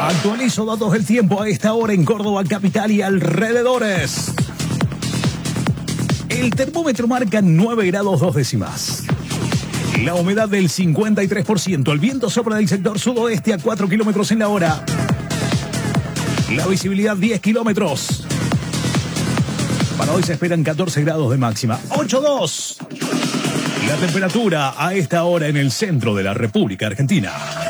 Actualizo datos del tiempo a esta hora en Córdoba capital y alrededores. El termómetro marca 9 grados 2 décimas. La humedad del 53%. El viento sopla del sector sudoeste a 4 kilómetros en la hora. La visibilidad 10 kilómetros. Para hoy se esperan 14 grados de máxima. 8,2. La temperatura a esta hora en el centro de la República Argentina.